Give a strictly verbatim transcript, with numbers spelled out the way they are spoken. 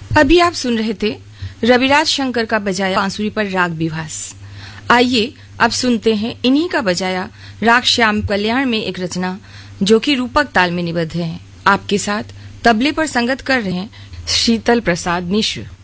अभी आप सुन रहे थे रविराज शंकर का बजाया बांसुरी पर राग विभास। आइए अब सुनते हैं इन्हीं का बजाया राग श्याम कल्याण में एक रचना जो कि रूपक ताल में निबद्ध है। आपके साथ तबले पर संगत कर रहे हैं शीतल प्रसाद मिश्र।